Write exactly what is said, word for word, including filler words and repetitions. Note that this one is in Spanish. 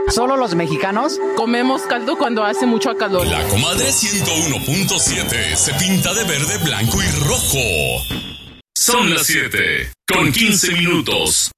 ¿Solo los mexicanos? Comemos caldo cuando hace mucho calor. La Comadre ciento uno punto siete se pinta de verde, blanco y rojo. Son las siete con quince minutos.